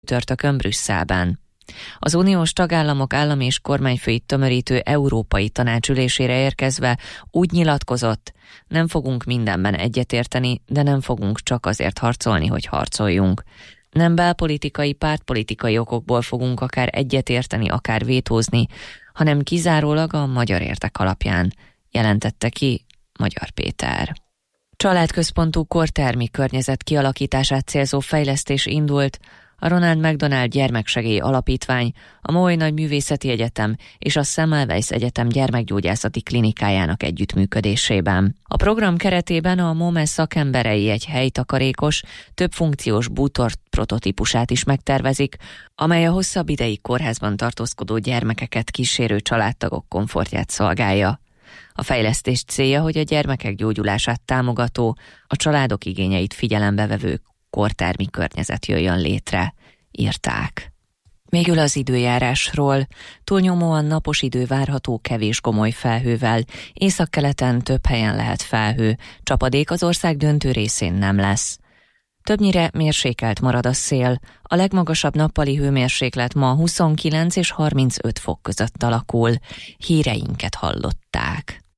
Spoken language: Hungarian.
Csütörtökön Brüsszelben. Az uniós tagállamok állam- és kormányfőit tömörítő Európai Tanács ülésére érkezve úgy nyilatkozott, nem fogunk mindenben egyetérteni, de nem fogunk csak azért harcolni, hogy harcoljunk. Nem belpolitikai, pártpolitikai okokból fogunk akár egyetérteni, akár vétózni, hanem kizárólag a magyar érdek alapján, jelentette ki Magyar Péter. Családközpontú kortermi környezet kialakítását célzó fejlesztés indult a Ronald McDonald Gyermeksegély Alapítvány, a Moly Nagy Művészeti Egyetem és a Semmelweis Egyetem gyermekgyógyászati klinikájának együttműködésében. A program keretében a MOME szakemberei egy helytakarékos, többfunkciós bútor prototípusát is megtervezik, amely a hosszabb ideig kórházban tartózkodó gyermekeket kísérő családtagok komfortját szolgálja. A fejlesztés célja, hogy a gyermekek gyógyulását támogató, a családok igényeit figyelembe vevő kortermi környezet jöjjön létre, írták. Végül az időjárásról. Túlnyomóan napos idő várható kevés gomoly felhővel, északkeleten több helyen lehet felhő, csapadék az ország döntő részén nem lesz. Többnyire mérsékelt marad a szél, a legmagasabb nappali hőmérséklet ma 29 és 35 fok között alakul. Híreinket hallották.